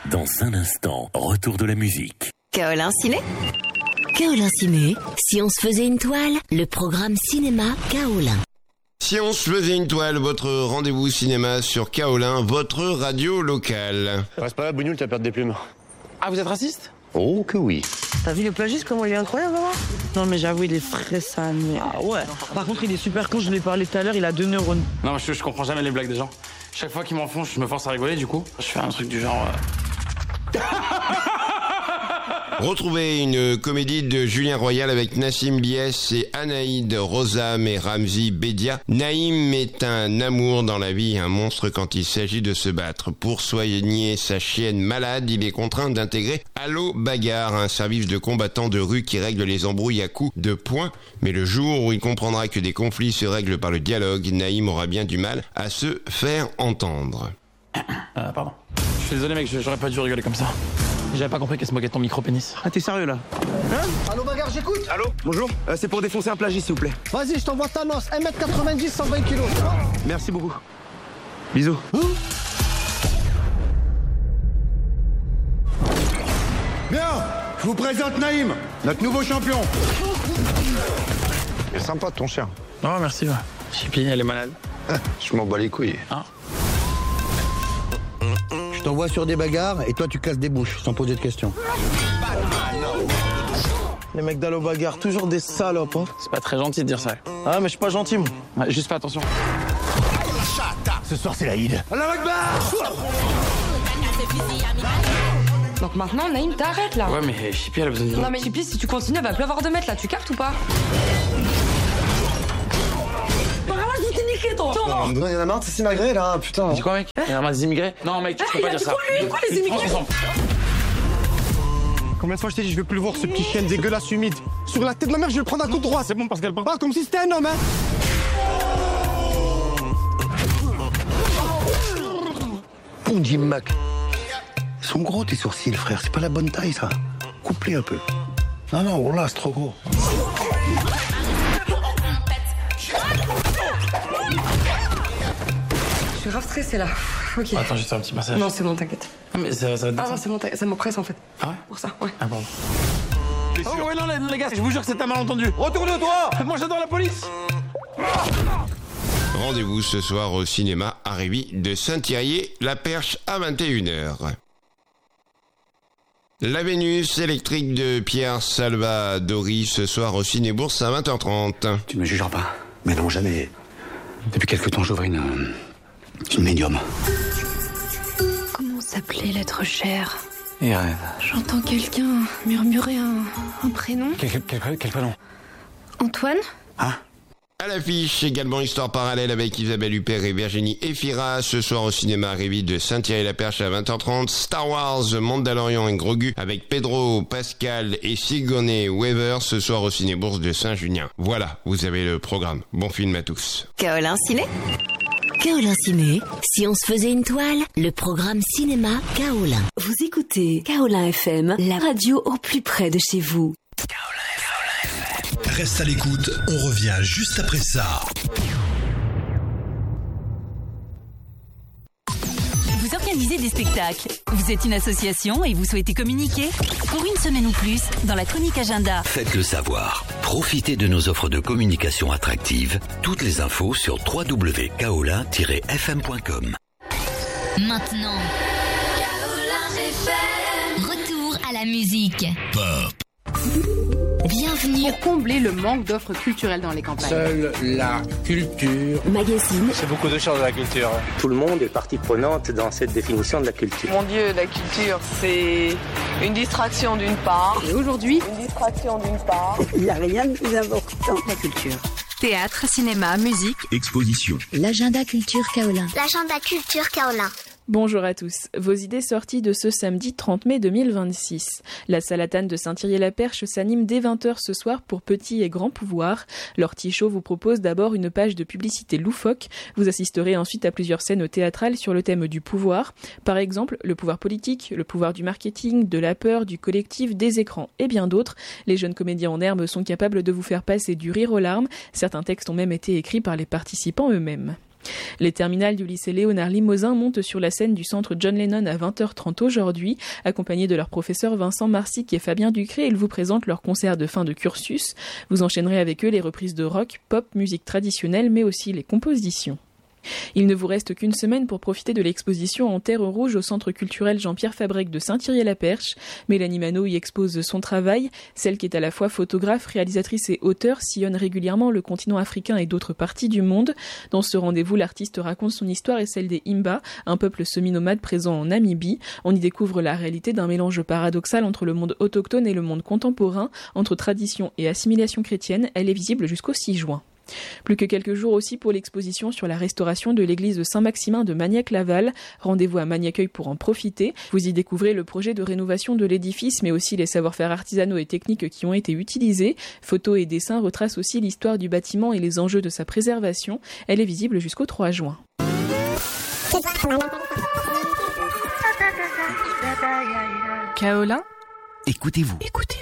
Dans un instant, retour de la musique. Kaolin Ciné. Kaolin Ciné, si on se faisait une toile, le programme cinéma Kaolin. Si on se faisait une toile, votre rendez-vous cinéma sur Kaolin, votre radio locale. Reste pas là, Bougnoul, tu vas perdre des plumes. Ah, vous êtes raciste? Oh que oui. T'as vu le plagiste, comment il est incroyable, maman? Non, mais j'avoue, il est frais, ça. Mais... Ah ouais. Par contre, il est super con, je l'ai parlé tout à l'heure, il a 2 neurones. Non, je comprends jamais les blagues des gens. Chaque fois qu'ils m'enfoncent, je me force à rigoler, du coup. Je fais un truc du genre... Retrouvez une comédie de Julien Royal avec Nassim Bies et Anaïd Rosam et Ramzi Bedia. Naïm est un amour dans la vie, un monstre quand il s'agit de se battre. Pour soigner sa chienne malade, il est contraint d'intégrer Allo Bagarre, un service de combattants de rue qui règle les embrouilles à coups de poing. Mais le jour où il comprendra que des conflits se règlent par le dialogue, Naïm aura bien du mal à se faire entendre. Pardon. Je suis désolé, mec, j'aurais pas dû rigoler comme ça. J'avais pas compris qu'elle se moquait de ton micro-pénis. Ah, t'es sérieux, là? Hein? Allô, Bagarre, j'écoute. Allô? Bonjour, c'est pour défoncer un plagiste, s'il vous plaît. Vas-y, je t'envoie Thanos, 1m90, 120 kilos. Merci beaucoup. Bisous. Bien, je vous présente Naïm, notre nouveau champion. Il est sympa, ton chien. Oh, merci, ouais. Chippy, elle est malade. Je m'en bats les couilles. Hein? Je t'envoie sur des bagarres et toi, tu casses des bouches sans poser de questions. Les mecs d'Allo Bagarre, toujours des salopes, hein. C'est pas très gentil de dire ça. Ah, mais je suis pas gentil, moi. Ouais, juste fais attention. Ce soir, c'est l'Aïd. Allah Akbar! Donc maintenant, Naïm, t'arrêtes là. Ouais, mais Chippy, elle a besoin de... Non mais Chippy, si tu continues, elle va pleuvoir de mètres là, tu captes ou pas? Je t'ai niqué, toi. Il y en a marre de ces immigrés là, putain. Dis quoi, mec? Il y a un des immigrés? Non, mec, tu peux pas dire ça. Quoi, les immigrés? Combien de fois je t'ai dit, je veux plus le voir ce petit chien dégueulasse humide. Sur la tête de la mère, je vais le prendre à coup droit. C'est bon parce qu'elle parle. Pas comme si c'était un homme, hein. Bon, Jim Mac. Ils sont gros tes sourcils, frère. C'est pas la bonne taille, ça. Coupe-les un peu. Non, non, oh là, c'est trop gros. Je suis grave stressée là. Ok. Attends, juste un petit massage. Non, c'est bon, t'inquiète. Ah, mais ça va Ah non, c'est bon, ça me presse en fait. Ah ouais? Pour ça, ouais. Ah, pardon. Oh, ouais, non, les gars, je vous jure que c'est un malentendu. Retourne-toi! Moi, j'adore la police! Rendez-vous ce soir au cinéma à Révis de Saint-Thirier-la-Perche à 21h. La Vénus électrique de Pierre Salvadori ce soir au Ciné-Bourse à 20h30. Tu me jugeras pas. Mais non, jamais. Depuis quelque temps, j'ouvre une médium. Comment s'appelait l'être cher? Et rêve. J'entends quelqu'un murmurer un prénom. Quel prénom? Antoine? Hein? À l'affiche, également Histoire parallèle avec Isabelle Huppert et Virginie Efira. Ce soir au cinéma à Révis de Saint-Thierry-la-Perche à 20h30. Star Wars, Mandalorian et Grogu avec Pedro Pascal et Sigourney Weaver. Ce soir au Ciné-Bourse de Saint-Junien. Voilà, vous avez le programme. Bon film à tous. Kaolin Ciné. Kaolin Ciné, si on se faisait une toile, le programme cinéma Kaolin. Vous écoutez Kaolin FM, la radio au plus près de chez vous. Reste à l'écoute, on revient juste après ça. Vous organisez des spectacles, vous êtes une association et vous souhaitez communiquer? Pour une semaine ou plus, dans la chronique agenda. Faites-le savoir. Profitez de nos offres de communication attractives. Toutes les infos sur www.kaolin-fm.com. Maintenant, retour à la musique. Pop. Bienvenue. Pour combler le manque d'offres culturelles dans les campagnes. Seule la culture. Magazine. C'est beaucoup de choses, la culture. Tout le monde est partie prenante dans cette définition de la culture. Mon Dieu, la culture, c'est une distraction d'une part. Et aujourd'hui, une distraction d'une part. Il n'y a rien de plus important. La culture. Théâtre, cinéma, musique. Exposition. L'agenda culture Kaolin. L'agenda culture Kaolin. Bonjour à tous. Vos idées sorties de ce samedi 30 mai 2026. La Salatane de Saint-Thierry-la-Perche s'anime dès 20h ce soir pour petits et grands pouvoirs. L'Ortichaut vous propose d'abord une page de publicité loufoque. Vous assisterez ensuite à plusieurs scènes théâtrales sur le thème du pouvoir. Par exemple, le pouvoir politique, le pouvoir du marketing, de la peur, du collectif, des écrans et bien d'autres. Les jeunes comédiens en herbe sont capables de vous faire passer du rire aux larmes. Certains textes ont même été écrits par les participants eux-mêmes. Les terminales du lycée Léonard Limousin montent sur la scène du centre John Lennon à 20h30 aujourd'hui. Accompagnés de leur professeur Vincent Marsic et Fabien Ducré, ils vous présentent leur concert de fin de cursus. Vous enchaînerez avec eux les reprises de rock, pop, musique traditionnelle, mais aussi les compositions. Il ne vous reste qu'une semaine pour profiter de l'exposition en terre rouge au Centre culturel Jean-Pierre Fabrec de Saint-Thierry-la-Perche. Mélanie Manot y expose son travail. Celle qui est à la fois photographe, réalisatrice et auteure sillonne régulièrement le continent africain et d'autres parties du monde. Dans ce rendez-vous, l'artiste raconte son histoire et celle des Imba, un peuple semi-nomade présent en Namibie. On y découvre la réalité d'un mélange paradoxal entre le monde autochtone et le monde contemporain, entre tradition et assimilation chrétienne. Elle est visible jusqu'au 6 juin. Plus que quelques jours aussi pour l'exposition sur la restauration de l'église de Saint-Maximin de Magnac-Laval. Rendez-vous à Magnacueil pour en profiter. Vous y découvrez le projet de rénovation de l'édifice, mais aussi les savoir-faire artisanaux et techniques qui ont été utilisés. Photos et dessins retracent aussi l'histoire du bâtiment et les enjeux de sa préservation. Elle est visible jusqu'au 3 juin. Kaolin, Écoutez-vous.